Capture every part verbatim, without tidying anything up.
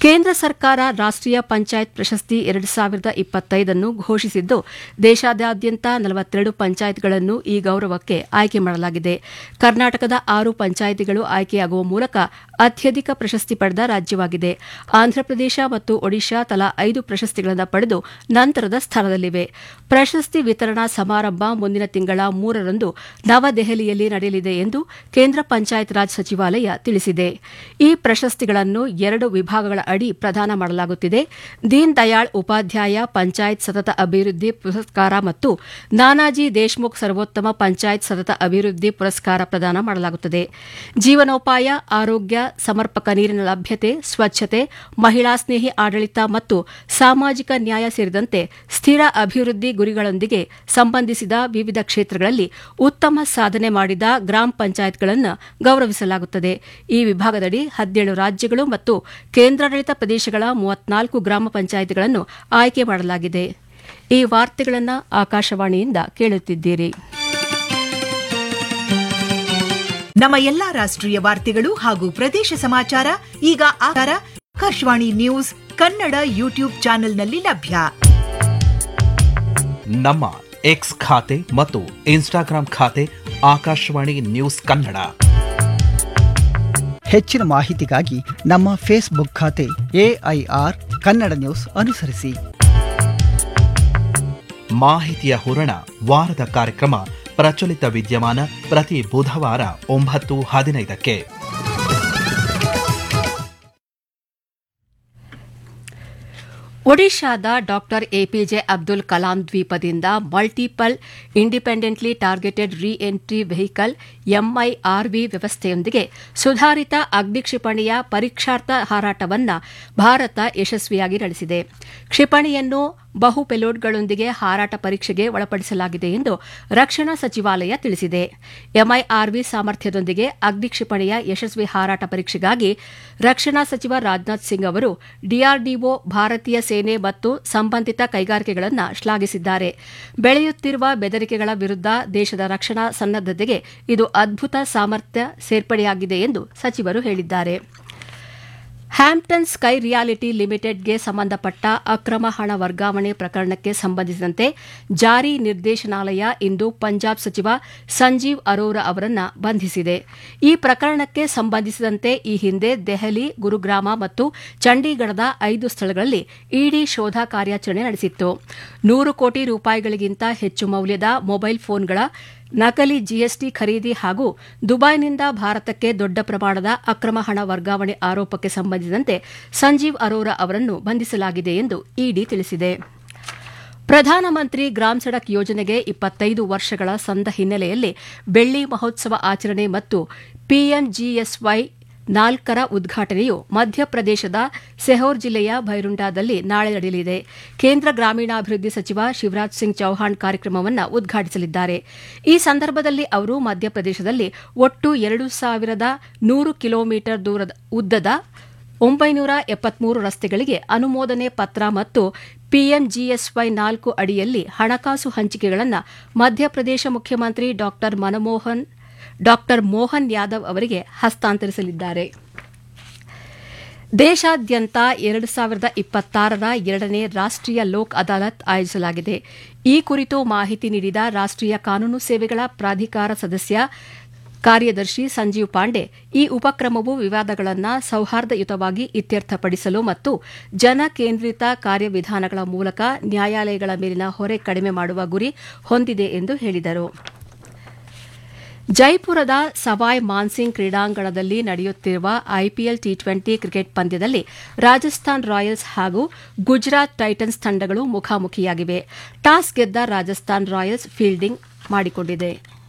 ಕೇಂದ್ರ ಸರ್ಕಾರ ರಾಷ್ಟೀಯ ಪಂಚಾಯತ್ ಪ್ರಶಸ್ತಿ ಎರಡು ಸಾವಿರದ ಇಪ್ಪತ್ತೈದನ್ನು ಘೋಷಿಸಿದ್ದು ದೇಶಾದ್ಯಂತ ನಲವತ್ತೆರಡು ಪಂಚಾಯತ್ಗಳನ್ನು ಈ ಗೌರವಕ್ಕೆ ಆಯ್ಕೆ ಮಾಡಲಾಗಿದೆ. ಕರ್ನಾಟಕದ ಆರು ಪಂಚಾಯಿತಿಗಳು ಆಯ್ಕೆಯಾಗುವ ಮೂಲಕ ಅತ್ಯಧಿಕ ಪ್ರಶಸ್ತಿ ಪಡೆದ ರಾಜ್ಯವಾಗಿದೆ. ಆಂಧ್ರಪ್ರದೇಶ ಮತ್ತು ಒಡಿಶಾ ತಲಾ ಐದು ಪ್ರಶಸ್ತಿಗಳನ್ನು ಪಡೆದು ನಂತರದ ಸ್ಥಾನದಲ್ಲಿವೆ. ಪ್ರಶಸ್ತಿ ವಿತರಣಾ ಸಮಾರಂಭ ಮುಂದಿನ ತಿಂಗಳ ಮೂರರಂದು ನವದೆಹಲಿಯಲ್ಲಿ ನಡೆಯಲಿದೆ ಎಂದು ಕೇಂದ್ರ ಪಂಚಾಯತ್ ರಾಜ್ ಸಚಿವಾಲಯ ತಿಳಿಸಿದೆ. ಈ ಪ್ರಶಸ್ತಿಗಳನ್ನು ಎರಡು ವಿಭಾಗಗಳ ಅಡಿ ಪ್ರದಾನ ಮಾಡಲಾಗುತ್ತಿದೆ. ದೀನ್ ದಯಾಳ್ ಉಪಾಧ್ಯಾಯ ಪಂಚಾಯತ್ ಸತತ ಅಭಿವೃದ್ಧಿ ಪುರಸ್ಕಾರ ಮತ್ತು ನಾನಾಜಿ ದೇಶ್ಮುಖ್ ಸರ್ವೋತ್ತಮ ಪಂಚಾಯತ್ ಸತತ ಅಭಿವೃದ್ಧಿ ಪುರಸ್ಕಾರ ಪ್ರದಾನ ಮಾಡಲಾಗುತ್ತದೆ. ಜೀವನೋಪಾಯ, ಆರೋಗ್ಯ, ಸಮರ್ಪಕ ನೀರಿನ ಲಭ್ಯತೆ, ಸ್ವಚ್ಛತೆ, ಮಹಿಳಾ ಸ್ನೇಹಿ ಆಡಳಿತ ಮತ್ತು ಸಾಮಾಜಿಕ ನ್ಯಾಯ ಸೇರಿದಂತೆ ಸ್ಥಿರ ಅಭಿವೃದ್ಧಿ ಗುರಿಗಳೊಂದಿಗೆ ಸಂಬಂಧಿಸಿದ ವಿವಿಧ ಕ್ಷೇತ್ರಗಳಲ್ಲಿ ಉತ್ತಮ ಸಾಧನೆ ಮಾಡಿದ ಗ್ರಾಮ ಪಂಚಾಯತ್ಗಳನ್ನು ಗೌರವಿಸಲಾಗುತ್ತದೆ. ಈ ವಿಭಾಗದಡಿ ಹದಿನೇಳು ರಾಜ್ಯಗಳು ಮತ್ತು ಕೇಂದ್ರಾಡಳಿತ ಪ್ರದೇಶಗಳ ಮೂವತ್ನಾಲ್ಕು ಗ್ರಾಮ ಪಂಚಾಯತ್ಗಳನ್ನು ಆಯ್ಕೆ ಮಾಡಲಾಗಿದೆ. ಈ ವಾರ್ತೆಗಳನ್ನು ಆಕಾಶವಾಣಿಯಿಂದ ಕೇಳುತ್ತಿದ್ದೀರಿ. ನಮ್ಮ ಎಲ್ಲಾ ರಾಷ್ಟ್ರೀಯ ವಾರ್ತೆಗಳು ಹಾಗೂ ಪ್ರದೇಶ ಸಮಾಚಾರ ಈಗ ಆಕಾಶವಾಣಿ ನ್ಯೂಸ್ ಕನ್ನಡ ಯೂಟ್ಯೂಬ್ ಚಾನೆಲ್ನಲ್ಲಿ ಲಭ್ಯ. ನಮ್ಮ ಎಕ್ಸ್ ಖಾತೆ ಮತ್ತು ಇನ್ಸ್ಟಾಗ್ರಾಂ ಖಾತೆ ಆಕಾಶವಾಣಿ ನ್ಯೂಸ್ ಕನ್ನಡ. ಹೆಚ್ಚಿನ ಮಾಹಿತಿಗಾಗಿ ನಮ್ಮ ಫೇಸ್ಬುಕ್ ಖಾತೆ ಎಐಆರ್ ಕನ್ನಡ ನ್ಯೂಸ್ ಅನುಸರಿಸಿ. ಮಾಹಿತಿಯ ಹೂರಣ ವಾರದ ಕಾರ್ಯಕ್ರಮ ಪ್ರಚಲಿತ ವಿದ್ಯಮಾನ ಪ್ರತಿ ಬುಧವಾರ ಒಂಬತ್ತು ಹದಿನೈದಕ್ಕೆ. ಒಡಿಶಾದ doctor APJ Abdul Kalam ದ್ವೀಪದಿಂದ multiple independently targeted ರಿ ಎಂಟ್ರಿ ವೆಹಿಕಲ್ ಎಂಐಆರ್ವಿ ವ್ಯವಸ್ಥೆಯೊಂದಿಗೆ ಸುಧಾರಿತ ಅಗ್ನಿ ಕ್ಷಿಪಣಿಯ ಪರೀಕ್ಷಾರ್ಥ ಹಾರಾಟವನ್ನು ಭಾರತ ಯಶಸ್ವಿಯಾಗಿ ನಡೆಸಿದೆ. ಕ್ಷಿಪಣಿಯನ್ನು ಬಹು ಪೆಲೋಡ್ಗಳೊಂದಿಗೆ ಹಾರಾಟ ಪರೀಕ್ಷೆಗೆ ಒಳಪಡಿಸಲಾಗಿದೆ ಎಂದು ರಕ್ಷಣಾ ಸಚಿವಾಲಯ ತಿಳಿಸಿದೆ. ಎಂಐಆರ್ವಿ ಸಾಮರ್ಥ್ಯದೊಂದಿಗೆ ಅಗ್ನಿ ಕ್ಷಿಪಣಿಯ ಯಶಸ್ವಿ ಹಾರಾಟ ಪರೀಕ್ಷೆಗಾಗಿ ರಕ್ಷಣಾ ಸಚಿವ ರಾಜನಾಥ್ ಸಿಂಗ್ ಅವರು ಡಿಆರ್ಡಿಒ, ಭಾರತೀಯ ಸೇನೆ ಮತ್ತು ಸಂಬಂಧಿತ ಕೈಗಾರಿಕೆಗಳನ್ನು ಶ್ಲಾಘಿಸಿದ್ದಾರೆ. ಬೆಳೆಯುತ್ತಿರುವ ಬೆದರಿಕೆಗಳ ವಿರುದ್ಧ ದೇಶದ ರಕ್ಷಣಾ ಸನ್ನದ್ದತೆಗೆ ಇದು ಅದ್ಭುತ ಸಾಮರ್ಥ್ಯ ಸೇರ್ಪಡೆಯಾಗಿದೆ ಎಂದು ಸಚಿವರು ಹೇಳಿದ್ದಾರೆ. ಹ್ಯಾಂಪ್ಟನ್ ಸ್ಕೈ ರಿಯಾಲಿಟಿ ಲಿಮಿಟೆಡ್ಗೆ ಸಂಬಂಧಪಟ್ಟ ಅಕ್ರಮ ಹಣ ವರ್ಗಾವಣೆ ಪ್ರಕರಣಕ್ಕೆ ಸಂಬಂಧಿಸಿದಂತೆ ಜಾರಿ ನಿರ್ದೇಶನಾಲಯ ಇಂದು ಪಂಜಾಬ್ ಸಚಿವ ಸಂಜೀವ್ ಅರೋರಾ ಅವರನ್ನು ಬಂಧಿಸಿದೆ. ಈ ಪ್ರಕರಣಕ್ಕೆ ಸಂಬಂಧಿಸಿದಂತೆ ಈ ಹಿಂದೆ ದೆಹಲಿ, ಗುರುಗ್ರಾಮ ಮತ್ತು ಚಂಡೀಗಢದ ಐದು ಸ್ಥಳಗಳಲ್ಲಿ ಇಡಿ ಶೋಧ ಕಾರ್ಯಾಚರಣೆ ನಡೆಸಿತ್ತು. ನೂರು ಕೋಟಿ ರೂಪಾಯಿಗಳಿಗಿಂತ ಹೆಚ್ಚು ಮೌಲ್ಯದ ಮೊಬೈಲ್ ಫೋನ್ಗಳ ನಕಲಿ ಜಿಎಸ್ಟಿ ಖರೀದಿ ಹಾಗೂ ದುಬೈನಿಂದ ಭಾರತಕ್ಕೆ ದೊಡ್ಡ ಪ್ರಮಾಣದ ಅಕ್ರಮ ಹಣ ವರ್ಗಾವಣೆ ಆರೋಪಕ್ಕೆ ಸಂಬಂಧಿಸಿದಂತೆ ಸಂಜೀವ್ ಅರೋರಾ ಅವರನ್ನು ಬಂಧಿಸಲಾಗಿದೆ ಎಂದು ಇಡಿ ತಿಳಿಸಿದೆ. ಪ್ರಧಾನಮಂತ್ರಿ ಗ್ರಾಮ್ ಸಡಕ್ ಯೋಜನೆಗೆ ಇಪ್ಪತ್ತೈದು ವರ್ಷಗಳ ಸಂದ ಹಿನ್ನೆಲೆಯಲ್ಲಿ ಬೆಳ್ಳಿ ಮಹೋತ್ಸವ ಆಚರಣೆ ಮತ್ತು ಪಿಎಂಜಿಎಸ್ವೈ ನಾಲ್ಕರ ಉದ್ಘಾಟನೆಯು ಮಧ್ಯಪ್ರದೇಶದ ಸೆಹೋರ್ ಜಿಲ್ಲೆಯ ಭೈರುಂಡಾದಲ್ಲಿ ನಾಳೆ ನಡೆಯಲಿದೆ. ಕೇಂದ್ರ ಗ್ರಾಮೀಣಾಭಿವೃದ್ಧಿ ಸಚಿವ ಶಿವರಾಜ್ ಸಿಂಗ್ ಚೌಹಾಣ್ ಕಾರ್ಯಕ್ರಮವನ್ನು ಉದ್ಘಾಟಿಸಲಿದ್ದಾರೆ. ಈ ಸಂದರ್ಭದಲ್ಲಿ ಅವರು ಮಧ್ಯಪ್ರದೇಶದಲ್ಲಿ ಒಟ್ಟು ಎರಡು ಸಾವಿರದ ನೂರು ಕಿಲೋಮೀಟರ್ ದೂರದ ಉದ್ದದ ಒಂಬೈನೂರ ಎಪ್ಪತ್ಮೂರು ರಸ್ತೆಗಳಿಗೆ ಅನುಮೋದನೆ ಪತ್ರ ಮತ್ತು ಪಿಎಂಜಿಎಸ್ವೈ ನಾಲ್ಕು ಅಡಿಯಲ್ಲಿ ಹಣಕಾಸು ಹಂಚಿಕೆಗಳನ್ನು ಮಧ್ಯಪ್ರದೇಶ ಮುಖ್ಯಮಂತ್ರಿ ಡಾಕ್ಟರ್ ಮನಮೋಹನ್ ಡಾಕ್ಟರ್ ಮೋಹನ್ ಯಾದವ್ ಅವರಿಗೆ ಹಸ್ತಾಂತರಿಸಲಿದ್ದಾರೆ. ದೇಶಾದ್ಯಂತ ಎರಡು ಸಾವಿರದ ಇಪ್ಪತ್ತಾರರ ಎರಡನೇ ರಾಷ್ಟೀಯ ಲೋಕ್ ಅದಾಲತ್ ಆಯೋಜಿಸಲಾಗಿದೆ. ಈ ಕುರಿತು ಮಾಹಿತಿ ನೀಡಿದ ರಾಷ್ಟೀಯ ಕಾನೂನು ಸೇವೆಗಳ ಪ್ರಾಧಿಕಾರ ಸದಸ್ಯ ಕಾರ್ಯದರ್ಶಿ ಸಂಜೀವ್ ಪಾಂಡೆ, ಈ ಉಪಕ್ರಮವು ವಿವಾದಗಳನ್ನು ಸೌಹಾರ್ದಯುತವಾಗಿ ಇತ್ಯರ್ಥಪಡಿಸಲು ಮತ್ತು ಜನ ಕೇಂದ್ರಿತ ಕಾರ್ಯವಿಧಾನಗಳ ಮೂಲಕ ನ್ಯಾಯಾಲಯಗಳ ಮೇಲಿನ ಹೊರೆ ಕಡಿಮೆ ಮಾಡುವ ಗುರಿ ಹೊಂದಿದೆ ಎಂದು ಹೇಳಿದರು. ಜೈಪುರದ ಸವಾಯ್ ಮಾನ್ಸಿಂಗ್ ಕ್ರೀಡಾಂಗಣದಲ್ಲಿ ನಡೆಯುತ್ತಿರುವ ಐಪಿಎಲ್ ಟಿ ಟ್ವೆಂಟಿ ಕ್ರಿಕೆಟ್ ಪಂದ್ಯದಲ್ಲಿ ರಾಜಸ್ಥಾನ್ ರಾಯಲ್ಸ್ ಹಾಗೂ ಗುಜರಾತ್ ಟೈಟನ್ಸ್ ತಂಡಗಳು ಮುಖಾಮುಖಿಯಾಗಿವೆ. ಟಾಸ್ ಗೆದ್ದ ರಾಜಸ್ಥಾನ್ ರಾಯಲ್ಸ್ ಫೀಲ್ಡಿಂಗ್ ಮಾಡಿಕೊಂಡಿದೆ.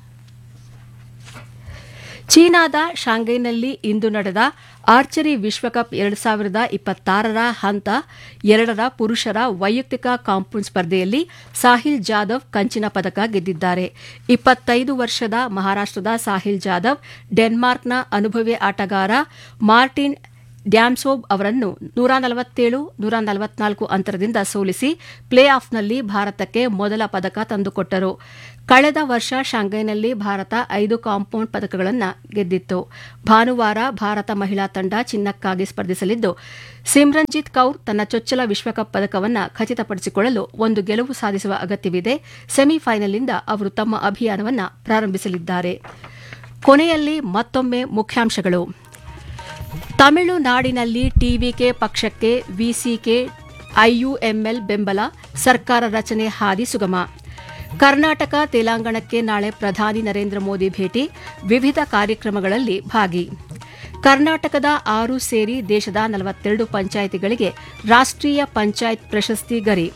ಚೀನಾದ ಶಾಂಘೈನಲ್ಲಿ ಇಂದು ನಡೆದ ಆರ್ಚರಿ ವಿಶ್ವಕಪ್ ಎರಡು ಸಾವಿರದ ಇಪ್ಪತ್ತಾರರ ಹಂತ ಎರಡರ ಪುರುಷರ ವೈಯಕ್ತಿಕ ಕಾಂಪೌಂಡ್ ಸ್ಪರ್ಧೆಯಲ್ಲಿ ಸಾಹಿಲ್ ಜಾಧವ್ ಕಂಚಿನ ಪದಕ ಗೆದ್ದಿದ್ದಾರೆ. ಇಪ್ಪತ್ತೈದು ವರ್ಷದ ಮಹಾರಾಷ್ಟದ ಸಾಹಿಲ್ ಜಾಧವ್ ಡೆನ್ಮಾರ್ಕ್ನ ಅನುಭವಿ ಆಟಗಾರ ಮಾರ್ಟಿನ್ ಡ್ಯಾಮ್ಸೋಬ್ ಅವರನ್ನು ನೂರ ನಲವತ್ತೇಳು ನೂರ ನಲವತ್ನಾಲ್ಕು ಅಂತರದಿಂದ ಸೋಲಿಸಿ ಪ್ಲೇ ಆಫ್ನಲ್ಲಿ ಭಾರತಕ್ಕೆ ಮೊದಲ ಪದಕ ತಂದುಕೊಟ್ಟರು. ಕಳೆದ ವರ್ಷ ಶಾಂಘೈನಲ್ಲಿ ಭಾರತ ಐದು ಕಾಂಪೌಂಡ್ ಪದಕಗಳನ್ನು ಗೆದ್ದಿತ್ತು. ಭಾನುವಾರ ಭಾರತ ಮಹಿಳಾ ತಂಡ ಚಿನ್ನಕ್ಕಾಗಿ ಸ್ಪರ್ಧಿಸಲಿದ್ದು, ಸಿಮ್ರನ್ಜಿತ್ ಕೌರ್ ತನ್ನ ಚೊಚ್ಚಲ ವಿಶ್ವಕಪ್ ಪದಕವನ್ನು ಖಚಿತಪಡಿಸಿಕೊಳ್ಳಲು ಒಂದು ಗೆಲುವು ಸಾಧಿಸುವ ಅಗತ್ಯವಿದೆ. ಸೆಮಿಫೈನಲ್ನಿಂದ ಅವರು ತಮ್ಮ ಅಭಿಯಾನವನ್ನು ಪ್ರಾರಂಭಿಸಲಿದ್ದಾರೆ. ಕೊನೆಯಲ್ಲಿ ಮತ್ತೊಮ್ಮೆ ಮುಖ್ಯಾಂಶಗಳು. ತಮಿಳುನಾಡಿನಲ್ಲಿ ಟಿವಿಕೆ ಪಕ್ಷಕ್ಕೆ ವಿಸಿಕೆ ಐಯುಎಂಎಲ್ ಬೆಂಬಲ, ಸರ್ಕಾರ ರಚನೆ ಹಾದಿ ಸುಗಮ. ಕರ್ನಾಟಕ ತೆಲಂಗಾಣಕ್ಕೆ ನಾಳೆ ಪ್ರಧಾನಿ ನರೇಂದ್ರ ಮೋದಿ ಭೇಟಿ, ವಿವಿಧ ಕಾರ್ಯಕ್ರಮಗಳಲ್ಲಿ ಭಾಗಿ. ಕರ್ನಾಟಕದ ಆರು ಸೇರಿ ದೇಶದ ನಲವತ್ತೆರಡು ಪಂಚಾಯಿತಿಗಳಿಗೆ ರಾಷ್ಟ್ರೀಯ ಪಂಚಾಯತ್ ಪ್ರಶಸ್ತಿ ಗರಿ.